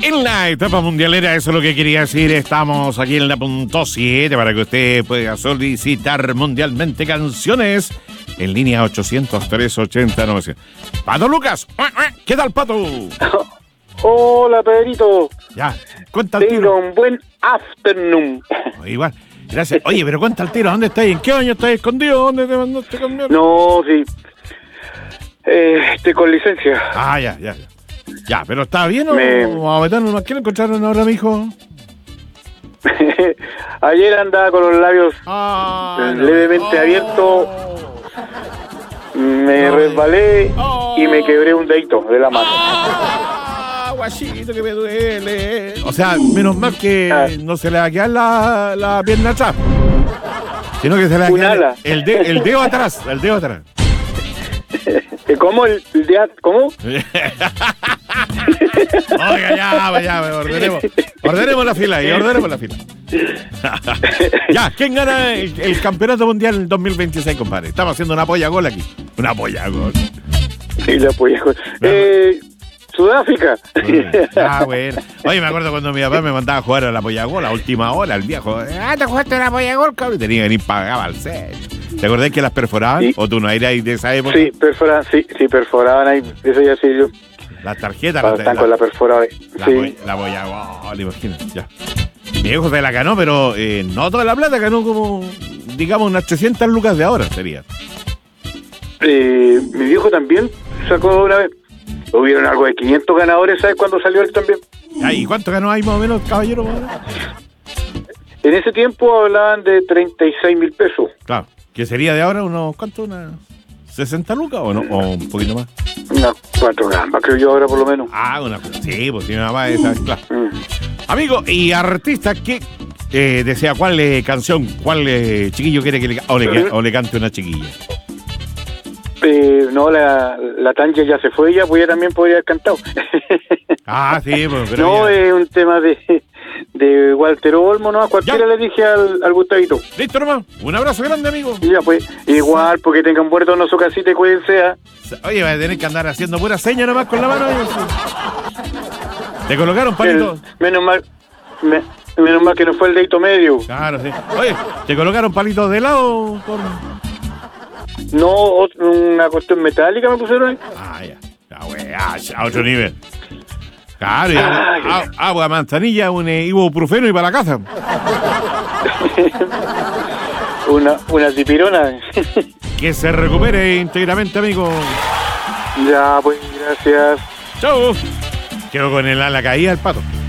En la etapa mundialera, eso es lo que quería decir. Estamos aquí en la punto 7 para que usted pueda solicitar mundialmente canciones en línea 803-80-900. Pato Lucas, ¿qué tal, Pato? Hola, Pedrito. Ya, cuenta el Tengo tiro. un buen afternoon. Igual, gracias. Oye, pero cuenta el tiro, ¿dónde estás? ¿En qué año estás escondido? ¿Dónde te mandaste a cambiar? No, sí. Estoy con licencia. Ah, ya. Ya, pero ¿está bien o Me- vamos a meternos? ¿Qué le encontraron ahora, mijo? Ayer andaba con los labios Ah, levemente abiertos. Me resbalé y me quebré un dedito de la mano. ¡Ah, guachito, que me duele! O sea, menos mal que Ah. no se le va a quedar la pierna atrás, sino que se le va a Un quedar ala. el dedo atrás, el dedo atrás. ¿Cómo? ¿Cómo? Oiga, ya, ordenemos la fila. Ya, ¿quién gana el campeonato mundial en 2026, compadre? Estamos haciendo una polla gol aquí. Una polla gol. Sí, la apoyé. Sudáfrica. Ah, bueno. Oye, me acuerdo cuando mi papá me mandaba a jugar a la polla gol, a última hora, el viejo. ¿Te jugaste a la polla gol, cabrón? Y tenía que venir pagaba al set. ¿Te acordás que las perforaban? Sí. ¿O tú no eras ahí de esa época? Sí, perforaban ahí. Eso ya sí, yo. Las tarjetas. Están con la perforada. Sí. La polla gol, imagínate, ya. Mi viejo se la ganó, pero no toda la plata, ganó como, digamos, unas 300 lucas de ahora sería. Mi viejo también sacó una vez. Hubieron algo de 500 ganadores, ¿sabes cuándo salió él también? ¿Y cuánto ganó ahí más o menos, caballero? En ese tiempo hablaban de 36,000 pesos. Claro, que sería de ahora unos, ¿cuánto? ¿Unas 60 lucas o no? ¿O un poquito más? Unas 4 gambas, creo yo ahora por lo menos. Ah, sí, pues tiene una más esa, claro. Amigo, y artista, ¿qué desea? ¿Cuál canción, cuál chiquillo quiere que le cante una chiquilla? No, la Tanja ya se fue, ya, pues ella también podría haber cantado. Ah, sí, pues, pero No, ya. es un tema de Walter Olmo, ¿no? A cualquiera Ya. le dije al Gustavito. Listo, nomás. Un abrazo grande, amigo. Y ya, pues, igual, porque tengan muerto en su casita y cuídense, ¿ah? Oye, vas a tener que andar haciendo pura seña nomás con la mano. ¿Te colocaron palito? Menos mal que no fue el dedito medio. Claro, sí. Oye, ¿te colocaron palitos de lado? No, una cuestión metálica me pusieron ahí. Ah, ya. Ya, güey, a otro nivel. Claro, ya. Agua, manzanilla, un ibuprofeno y para la casa. Una dipirona. Que se recupere íntegramente, amigo. Ya, pues, gracias. Chau. Quedo con el ala caída el pato.